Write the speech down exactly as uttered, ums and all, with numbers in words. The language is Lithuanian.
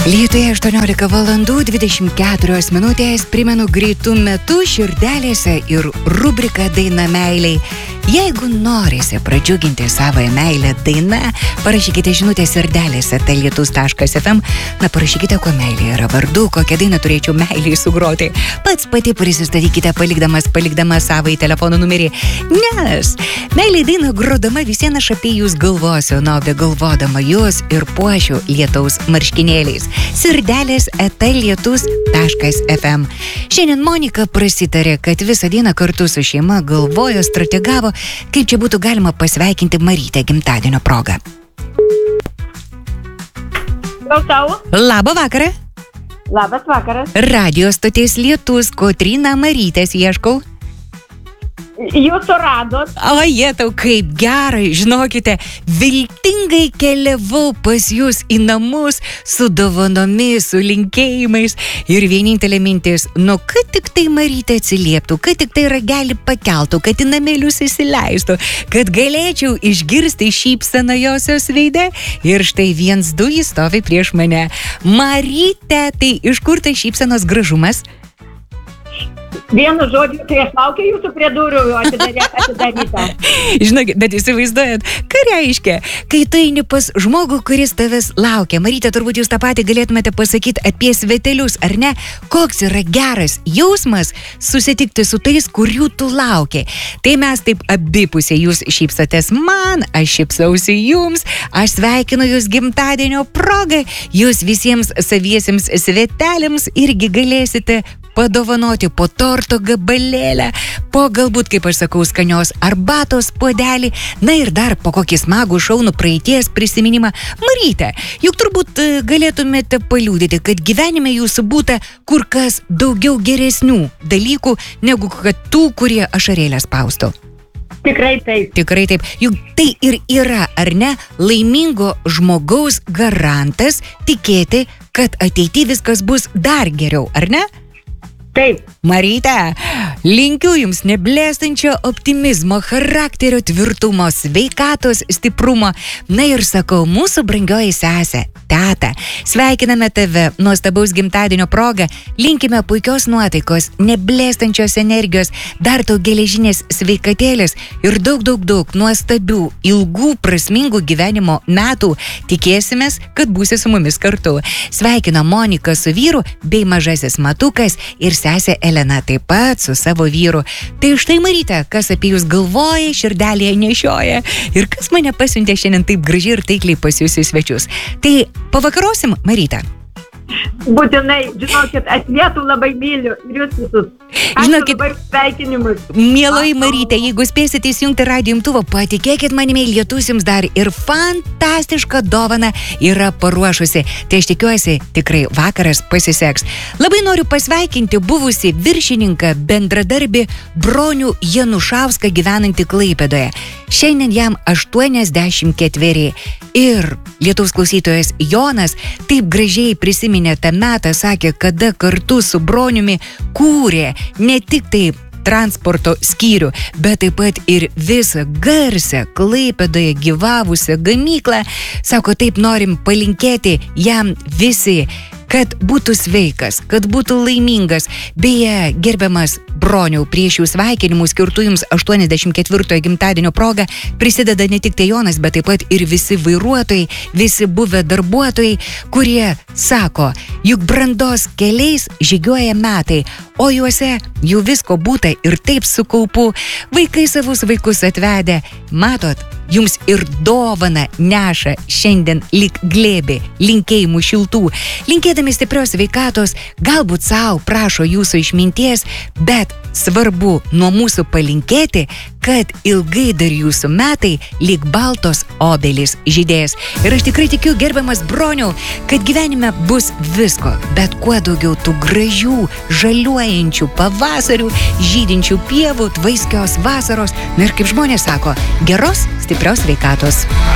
Lietuvai aštuoniolika valandų dvidešimt keturios minutės, primenu greitų metų širdelėse ir rubrika Daina meiliai. Jeigu norisi pradžiuginti savoje meilę daina, parašykite žinutę širdelėse lietus taškas ef em, na parašykite, kuo meilė yra vardu, kokią dainą turėčiau meiliai sugroti. Pats pati prisistatykite palikdamas, palikdamas savąjį telefono numerį, nes meiliai dainą grodama visieną aš apie jūs galvosiu, na, be galvodama jūs ir puošiu lietaus marškinėliais. Sirdelės eta lietus taškas ef em. Šiandien Monika prasitarė, kad visą dieną kartu su šeima galvojo, strategavo, kaip čia būtų galima pasveikinti Marytę gimtadienio progą. Klausau. Labą vakarą. Labas vakaras. Radio stoties Lietus, Kotryna Marytės ieškau. Jūs suradot. O, jie tau kaip gerai, žinokite, viltingai keliavau pas jūs į namus su dovanomis, su linkėjimais ir vienintelė mintis, nu, kad tik tai Marytė atsilieptų, kad tik tai ragelį pakeltų, kad į namelius įsileistų, kad galėčiau išgirsti šypseną josios veide ir štai viens du jis stovi prieš mane. Marytė, tai iš kur tai šypsenos gražumas? Vienu žodžiu, tai aš laukiu jūsų prie durų atidaryta. Žinokit, bet įsivaizduojat, ką reiškia, kai tu eini pas žmogų, kuris tavęs laukia. Marytė, turbūt jūs tą patį galėtumėte pasakyti apie svetelius, ar ne? Koks yra geras jausmas susitikti su tais, kurių tu lauki. Tai mes taip abipusiai, jūs šypsotės man, aš šypsausi jums, aš sveikinu jūs gimtadienio progai, jūs visiems saviesiems sveteliams irgi galėsite padovanoti po torto gabalėlę, po galbūt, kaip aš sakau, skanios arbatos puodelį, na ir dar po kokį smagų šaunų praeities prisiminimą. Marytė, juk turbūt galėtumėte paliudyti, kad gyvenime jūsų būta kur kas daugiau geresnių dalykų, negu kad tų, kurie ašarėlę spaustų. Tikrai taip. Tikrai taip. Juk tai ir yra, ar ne, laimingo žmogaus garantas tikėti, kad ateityje viskas bus dar geriau, ar ne? Taip. Marytė, linkiu jums neblėstančio optimizmo, charakterio tvirtumo, sveikatos stiprumo. Na ir sakau, mūsų brangioji sesė, teta, sveikiname tave nuostabaus gimtadienio progą, linkime puikios nuotaikos, neblėstančios energijos, dar tau geležinės sveikatėlės ir daug, daug, daug nuostabių, ilgų, prasmingų gyvenimo metų. Tikėsimės, kad būsi su mumis kartu. Sveikina Monika su vyru bei mažasis Matukas ir sesė Elena taip pat su savo vyru. Tai štai Marytė, kas apie jūs galvoja, širdelėje nešioja ir kas mane pasiuntė šiandien taip gražiai ir taikliai pas jūs į svečius. Tai pavakarosim, Marytė? Būtinai, žinokit, aš vietų labai myliu ir jūs visus. Aš žinokit, labai sveikinimus. Mieloji Marytė, jeigu spėsite įsijungti radijo imtuvą, patikėkit manimi, Lietus jums dar ir fantastišką dovaną yra paruošusi. Tai aš tikiuosi, tikrai vakaras pasiseks. Labai noriu pasveikinti buvusi viršininką, bendradarbį Bronių Janušauską gyvenantį Klaipėdoje. Šiandien jam aštuoniasdešimt ketveri. Ir Lietuvos klausytojas Jonas taip gražiai prisiminė tą metą, sakė, kada kartu su Broniumi kūrė ne tik tai transporto skyrių, bet taip pat ir visą garsę Klaipėdoje gyvavusią gamyklą. Sako, taip norim palinkėti jam visi, kad būtų sveikas, kad būtų laimingas. Beje, gerbiamas Broniau, prieš jų sveikinimų skirtų jums aštuoniasdešimt ketvirtojo gimtadienio progą prisideda ne tik tai Jonas, bet taip pat ir visi vairuotojai, visi buvę darbuotojai, kurie sako, juk brandos keliais žygiuoja metai, o juose jų visko būta ir taip su kaupu. Vaikai savus vaikus atvedę, matot, jums ir dovana neša šiandien lyg glėbį linkėjimų šiltų. Linkėdami stiprios sveikatos, galbūt savo prašo jūsų išminties, bet svarbu nuo mūsų palinkėti, kad ilgai dar jūsų metai lyg baltos obelys žydės. Ir aš tikrai tikiu, gerbiamas Broniau, kad gyvenime bus visko, bet kuo daugiau tų gražių, žaliuojančių pavasarių, žydinčių pievų, tvaiskios vasaros. Na ir kaip žmonės sako, geros, stiprios sveikatos.